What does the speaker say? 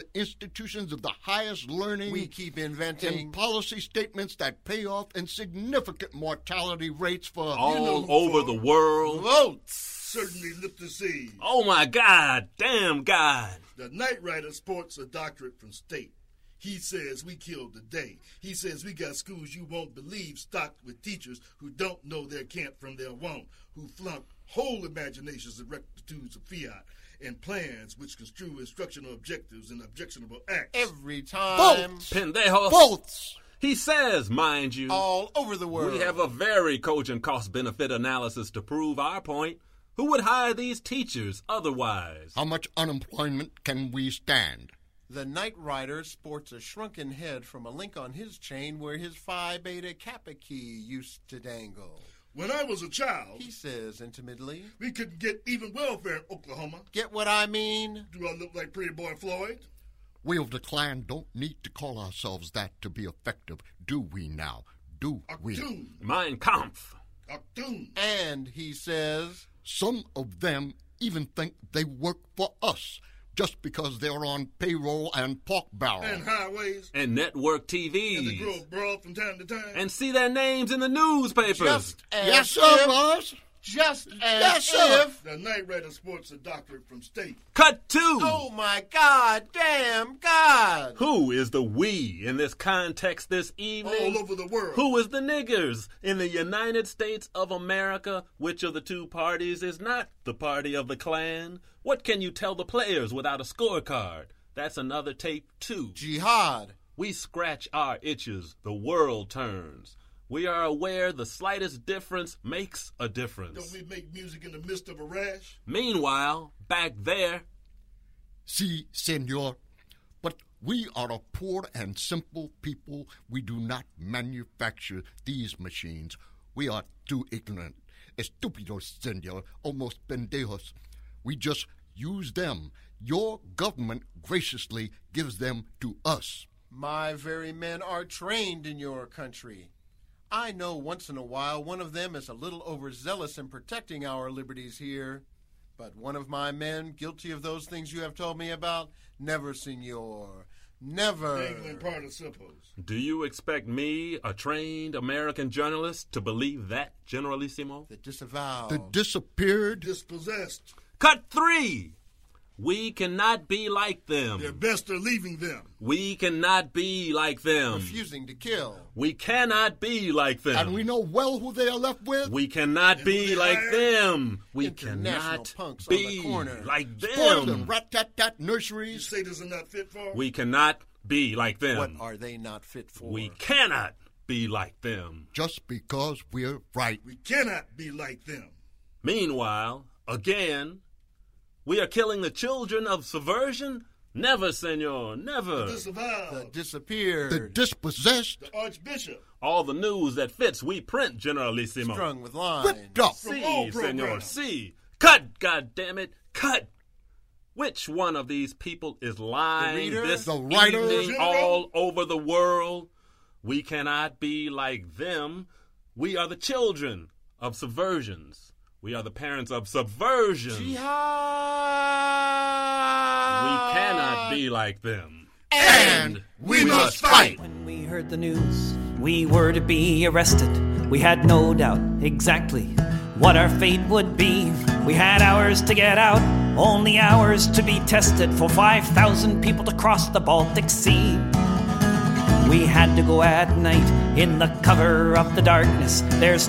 institutions of the highest learning. We keep inventing. And policy statements that pay off in significant mortality rates for... all over the world. Votes. Certainly lift the siege. Oh, my God. Damn God. The Knight Rider sports a doctorate from state. He says we killed the day. He says we got schools you won't believe stocked with teachers who don't know their can't from their won't, who flunk whole imaginations and rectitudes of fiat and plans which construe instructional objectives and objectionable acts. Every time. Votes. Pendejos. Votes. He says, mind you, All over the world. we have a very cogent cost-benefit analysis to prove our point. Who would hire these teachers otherwise? How much unemployment can we stand? The Knight Rider sports a shrunken head from a link on his chain where his Phi Beta Kappa key used to dangle. When I was a child, He says intimately, we couldn't get even welfare in Oklahoma. get what I mean? Do I look like Pretty Boy Floyd? We of the Klan don't need to call ourselves that to be effective. Do we now? Do we? Achtung! Mein Kampf. Achtung! And he says, Some of them even think they work for us just because they're on payroll and pork barrel. And highways. And network And the TVs. Grove Broad from time to time. And see their names in the newspapers. just as yes, sir, if, boss. just as Yes, sir. if. The Knight Rider sports a doctorate from state. Cut 2. Oh my God, damn God. Who is the we in this context this evening? All over the world. Who is the niggers in the United States of America? Which of the two parties is not the party of the Klan? What can you tell the players without a scorecard? That's another tape, too. Jihad. We scratch our itches, the world turns. We are aware the slightest difference makes a difference. Don't we make music in the midst of a rash? Meanwhile, back there, Si, senor. But we are a poor and simple people. We do not manufacture these machines. We are too ignorant. Estúpidos, senor. Almost pendejos. We just use them. Your government graciously gives them to us. My very men are trained in your country. I know once in a while one of them is a little overzealous in protecting our liberties here. But one of my men, guilty of those things you have told me about, never, senor. Never. Dangling participles. do you expect me, a trained American journalist, to believe that, Generalissimo? The disavow. The disappeared. Dispossessed. Cut 3! We cannot be like them. Their best are leaving them. We cannot be like them. refusing to kill. We cannot be like them. And we know well who they are left with. We cannot be like them. We International cannot punks on the be corner. like Spoiled them. and rat-tat-tat You nurseries. satyrs are not fit for. We cannot be like them. What are they not fit for? We cannot be like them. Just because we're right. We cannot be like them. Meanwhile, again, we are killing the children of subversion? Never, senor, never. Disavowed. The disappeared. The dispossessed. The Archbishop. All the news that fits we print, Generalissimo. strung with lines. Ripped up. From all See, senor, programs. see. Cut, goddammit, cut. Which one of these people is lying reader? this The writer? evening all over the world? We cannot be like them. We are the children of subversions. We are the parents of subversion. Jihad. We cannot be like them. And we must fight. When we heard the news, we were to be arrested. We had no doubt exactly what our fate would be. We had hours to get out, only hours to be tested for 5,000 people to cross the Baltic Sea. We had to go at night in the cover of the darkness. There's